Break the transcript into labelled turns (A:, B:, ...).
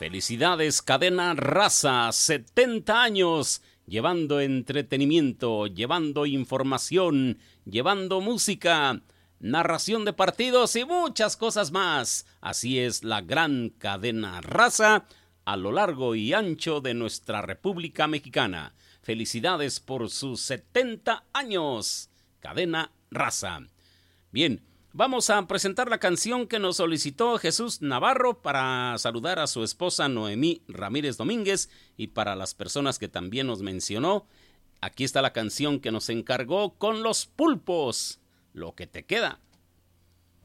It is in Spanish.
A: Felicidades, Cadena Raza, 70 años, llevando entretenimiento, llevando información, llevando música, narración de partidos y muchas cosas más. Así es la gran Cadena Raza a lo largo y ancho de nuestra República Mexicana. Felicidades por sus 70 años, Cadena Raza. Bien. Vamos a presentar la canción que nos solicitó Jesús Navarro para saludar a su esposa Noemí Ramírez Domínguez y para las personas que también nos mencionó. Aquí está la canción que nos encargó con los Pulpos, Lo que te queda.